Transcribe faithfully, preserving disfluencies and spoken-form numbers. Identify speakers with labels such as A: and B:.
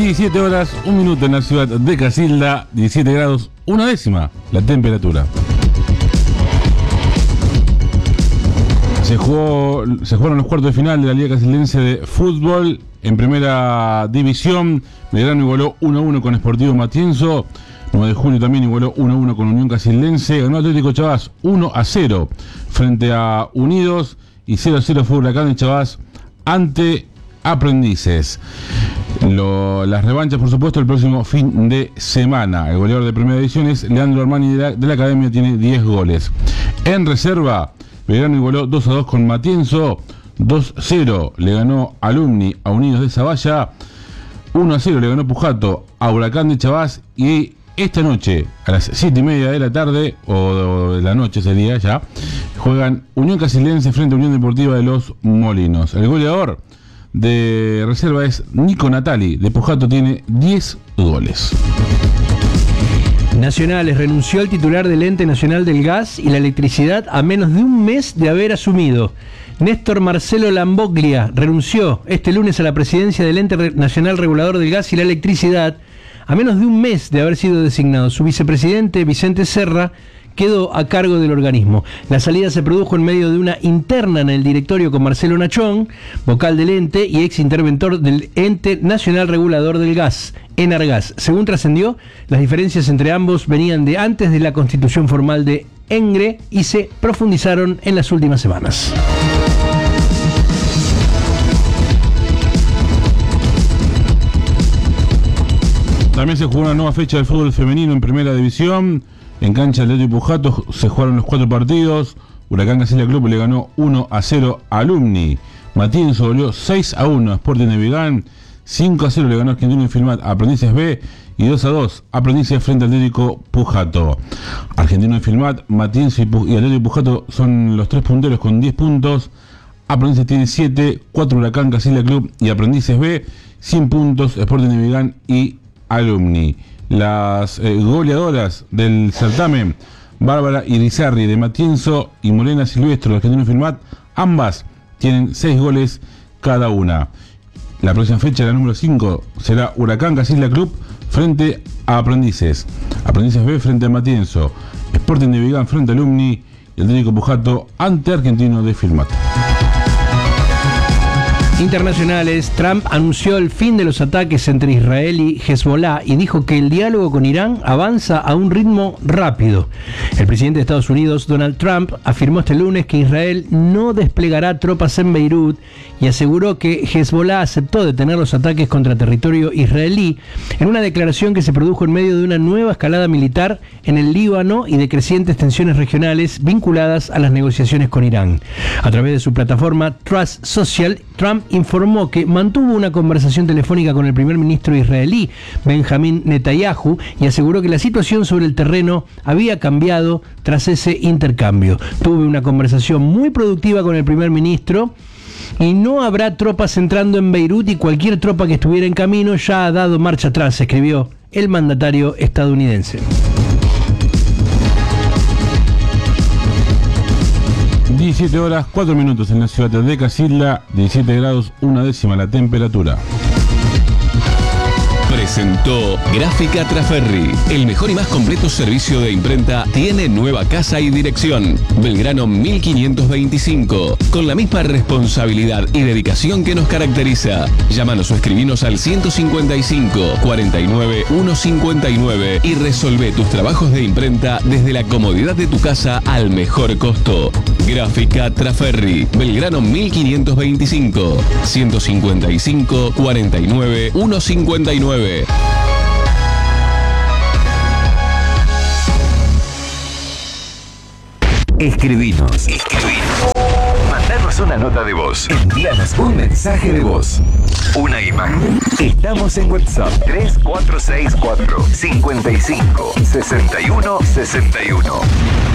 A: diecisiete horas, un minuto en la ciudad de Casilda, diecisiete grados, una décima la temperatura. Se jugó, se jugaron los cuartos de final de la Liga Casildense de Fútbol. En primera división, Belgrano igualó uno a uno con Sportivo Matienzo. nueve de julio también igualó uno a uno con Unión Casildense. Ganó Atlético Chavás uno a cero frente a Unidos. Y cero a cero fue Huracán de Chavás ante Aprendices. Lo, las revanchas, por supuesto, el próximo fin de semana. El goleador de primera división es Leandro Armani de la, de la Academia, tiene diez goles. En reserva, Belgrano igualó dos a dos con Matienzo. dos a cero le ganó Alumni a Unidos de Zavalla. uno a cero le ganó Pujato a Huracán de Chavás. Y esta noche, a las siete y media de la tarde, o de la noche sería ya, juegan Unión Casildense frente a Unión Deportiva de Los Molinos. El goleador de reserva es Nico Natali, de Pujato tiene diez goles.
B: Nacionales renunció al titular del Ente Nacional del Gas y la Electricidad a menos de un mes de haber asumido. Néstor Marcelo Lamboglia renunció este lunes a la presidencia del Ente Nacional Regulador del Gas y la Electricidad a menos de un mes de haber sido designado. Su vicepresidente, Vicente Serra, quedó a cargo del organismo. La salida se produjo en medio de una interna en el directorio con Marcelo Nachón, vocal del ente y ex interventor del Ente Nacional Regulador del Gas, Enargas. Según trascendió, las diferencias entre ambos venían de antes de la constitución formal de ENGRE y se profundizaron en las últimas semanas.
A: También se jugó una nueva fecha del fútbol femenino en primera división. En cancha del Atlético Pujato se jugaron los cuatro partidos. Huracán Casilda Club le ganó uno a cero a Alumni. Matienzo goleó seis a uno a Sporting de Vigán. cinco a cero le ganó Argentino Infilmat a Aprendices B. Y dos a dos Aprendices frente al Atlético Pujato. Argentino Infilmat, Matienzo y, Pu- y Atlético Pujato son los tres punteros con diez puntos. Aprendices tiene siete, cuatro Huracán Casilda Club y Aprendices B. cien puntos, Sporting de Vigán y Alumni. Las eh, goleadoras del certamen, Bárbara Irizarri de Matienzo y Morena Silvestro de Argentino Filmat, ambas tienen seis goles cada una. La próxima fecha, la número cinco, será Huracán Casilda Club frente a Aprendices. Aprendices B frente a Matienzo. Sporting de Vigán frente a Alumni. Y el Atlético Pujato ante Argentino de Filmat.
B: Internacionales, Trump anunció el fin de los ataques entre Israel y Hezbollah y dijo que el diálogo con Irán avanza a un ritmo rápido. El presidente de Estados Unidos, Donald Trump, afirmó este lunes que Israel no desplegará tropas en Beirut y aseguró que Hezbollah aceptó detener los ataques contra territorio israelí en una declaración que se produjo en medio de una nueva escalada militar en el Líbano y de crecientes tensiones regionales vinculadas a las negociaciones con Irán. A través de su plataforma Trust Social, Trump informó que mantuvo una conversación telefónica con el primer ministro israelí, Benjamin Netanyahu, y aseguró que la situación sobre el terreno había cambiado tras ese intercambio. Tuve una conversación muy productiva con el primer ministro y no habrá tropas entrando en Beirut y cualquier tropa que estuviera en camino ya ha dado marcha atrás, escribió el mandatario estadounidense.
A: diecisiete horas, cuatro minutos en la ciudad de Casilda, diecisiete grados, una décima la temperatura.
C: Presentó Gráfica Traferri, el mejor y más completo servicio de imprenta. Tiene nueva casa y dirección, Belgrano mil quinientos veinticinco, con la misma responsabilidad y dedicación que nos caracteriza. Llámanos o escribinos al ciento cincuenta y cinco, cuarenta y nueve, ciento cincuenta y nueve y resolvé tus trabajos de imprenta desde la comodidad de tu casa al mejor costo. Gráfica Traferri, Belgrano mil quinientos veinticinco, ciento cincuenta y cinco, cuarenta y nueve, ciento cincuenta y nueve.
D: Escribinos. Escribinos. Mandanos una nota de voz. Envíanos un mensaje de voz. Una imagen. Estamos en WhatsApp. tres cuatro seis cuatro, cinco cinco, seis uno seis uno.